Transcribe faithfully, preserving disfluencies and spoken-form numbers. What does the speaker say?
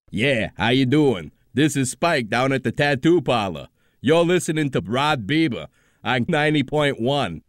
Yeah, how you doing? This is Spike down at the Tattoo Parlor. You're listening to Rod Bieber on ninety point one.